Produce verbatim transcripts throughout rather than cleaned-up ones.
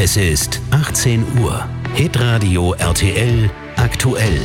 Es ist achtzehn Uhr. Hitradio R T L aktuell.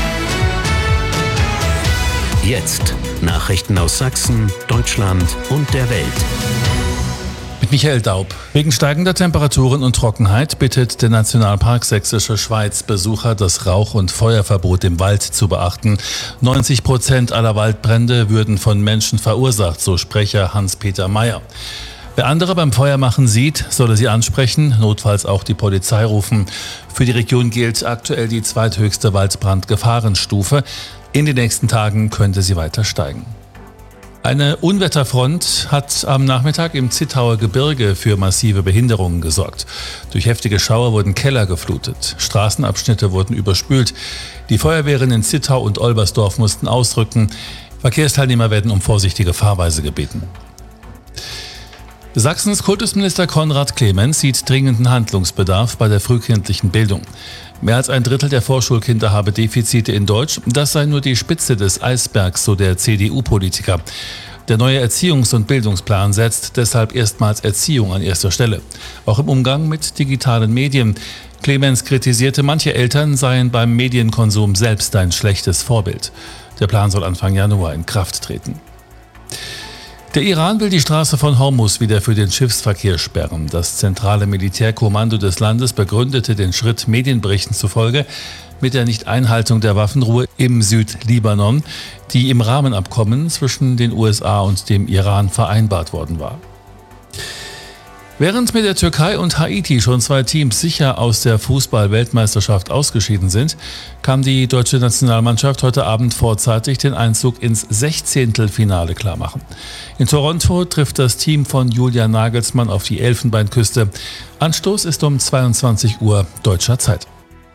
Jetzt Nachrichten aus Sachsen, Deutschland und der Welt. Mit Michael Daub. Wegen steigender Temperaturen und Trockenheit bittet der Nationalpark Sächsische Schweiz Besucher, das Rauch- und Feuerverbot im Wald zu beachten. neunzig Prozent aller Waldbrände würden von Menschen verursacht, so Sprecher Hans-Peter Meyer. Wer andere beim Feuermachen sieht, solle sie ansprechen, notfalls auch die Polizei rufen. Für die Region gilt aktuell die zweithöchste Waldbrandgefahrenstufe. In den nächsten Tagen könnte sie weiter steigen. Eine Unwetterfront hat am Nachmittag im Zittauer Gebirge für massive Behinderungen gesorgt. Durch heftige Schauer wurden Keller geflutet, Straßenabschnitte wurden überspült. Die Feuerwehren in Zittau und Olbersdorf mussten ausrücken. Verkehrsteilnehmer werden um vorsichtige Fahrweise gebeten. Sachsens Kultusminister Konrad Clemens sieht dringenden Handlungsbedarf bei der frühkindlichen Bildung. Mehr als ein Drittel der Vorschulkinder habe Defizite in Deutsch. Das sei nur die Spitze des Eisbergs, so der C D U-Politiker. Der neue Erziehungs- und Bildungsplan setzt deshalb erstmals Erziehung an erster Stelle. Auch im Umgang mit digitalen Medien. Clemens kritisierte, manche Eltern seien beim Medienkonsum selbst ein schlechtes Vorbild. Der Plan soll Anfang Januar in Kraft treten. Der Iran will die Straße von Hormuz wieder für den Schiffsverkehr sperren. Das zentrale Militärkommando des Landes begründete den Schritt Medienberichten zufolge mit der Nichteinhaltung der Waffenruhe im Südlibanon, die im Rahmenabkommen zwischen den U S A und dem Iran vereinbart worden war. Während mit der Türkei und Haiti schon zwei Teams sicher aus der Fußball-Weltmeisterschaft ausgeschieden sind, kann die deutsche Nationalmannschaft heute Abend vorzeitig den Einzug ins Sechzehntelfinale klarmachen. In Toronto trifft das Team von Julian Nagelsmann auf die Elfenbeinküste. Anstoß ist um zweiundzwanzig Uhr deutscher Zeit.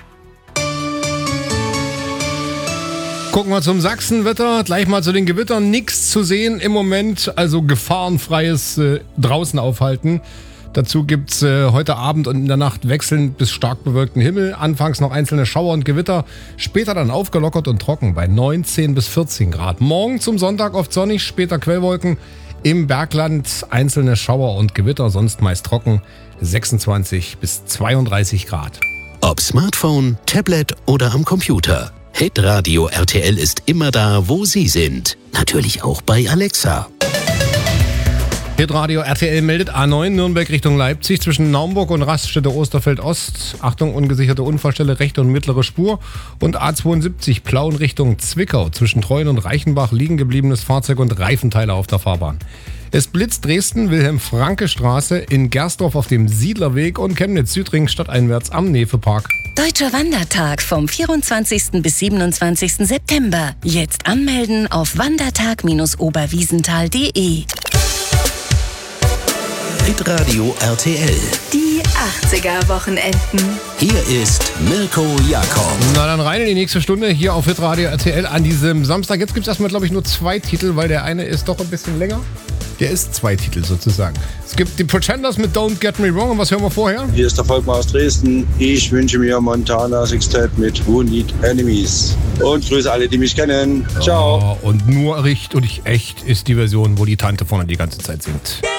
Gucken wir zum Sachsenwetter, gleich mal zu den Gewittern. Nichts zu sehen im Moment, also gefahrenfreies äh, draußen aufhalten. Dazu gibt's äh, heute Abend und in der Nacht wechselnd bis stark bewölkten Himmel. Anfangs noch einzelne Schauer und Gewitter, später dann aufgelockert und trocken bei neunzehn bis vierzehn Grad. Morgen zum Sonntag oft sonnig, später Quellwolken. Im Bergland einzelne Schauer und Gewitter, sonst meist trocken, sechsundzwanzig bis zweiunddreißig Grad. Ob Smartphone, Tablet oder am Computer. Hitradio R T L ist immer da, wo Sie sind. Natürlich auch bei Alexa. Hitradio R T L meldet A neun Nürnberg Richtung Leipzig zwischen Naumburg und Raststätte Osterfeld Ost. Achtung, ungesicherte Unfallstelle, rechte und mittlere Spur. Und A zweiundsiebzig Plauen Richtung Zwickau zwischen Treuen und Reichenbach liegen gebliebenes Fahrzeug und Reifenteile auf der Fahrbahn. Es blitzt Dresden, Wilhelm-Franke-Straße, in Gersdorf auf dem Siedlerweg und Chemnitz-Südring stadteinwärts am Nefepark. Deutscher Wandertag vom vierundzwanzigsten bis siebenundzwanzigsten September. Jetzt anmelden auf wandertag Bindestrich oberwiesenthal punkt de. Hitradio R T L. Die achtziger-Wochenenden. Hier ist Mirko Jakob. Na dann rein in die nächste Stunde hier auf Hitradio R T L an diesem Samstag. Jetzt gibt es erstmal, glaube ich, nur zwei Titel, weil der eine ist doch ein bisschen länger. Der ist zwei Titel sozusagen. Es gibt die Pretenders mit Don't Get Me Wrong. Und was hören wir vorher? Hier ist der Volkmar aus Dresden. Ich wünsche mir Montana Sextet mit Who Need Enemies. Und grüße alle, die mich kennen. Ciao. Oh, und nur richtig und echt ist die Version, wo die Tante vorne die ganze Zeit singt.